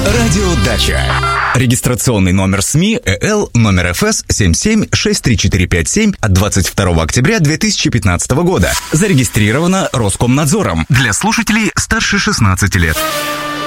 Радио Дача. Регистрационный номер СМИ ЭЛ номер ФС 776347 от 22 октября 2015 года. Зарегистрировано Роскомнадзором для слушателей старше 16 лет.